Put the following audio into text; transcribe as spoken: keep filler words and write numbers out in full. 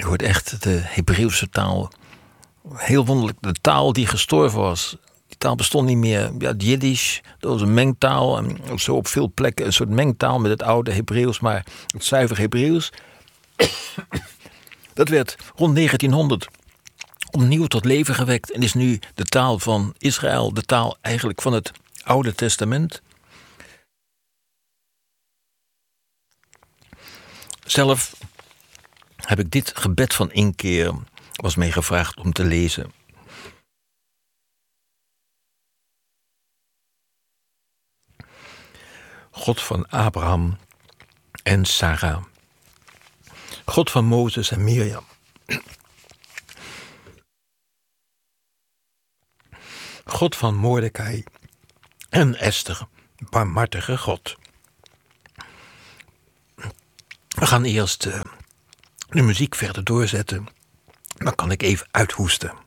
Je hoort echt de Hebreeuwse taal. Heel wonderlijk. De taal die gestorven was. Die taal bestond niet meer. Ja, het Jiddisch, dat was een mengtaal. En zo op veel plekken een soort mengtaal met het oude Hebreeuws. Maar het zuiver Hebreeuws. Dat werd rond negentienhonderd opnieuw tot leven gewekt. En is nu de taal van Israël. De taal eigenlijk van het Oude Testament. Zelf heb ik dit gebed van inkeer, was mij gevraagd om te lezen. God van Abraham en Sarah. God van Mozes en Mirjam. God van Mordechai en Esther, barmhartige God. We gaan eerst uh, de muziek verder doorzetten. Dan kan ik even uithoesten.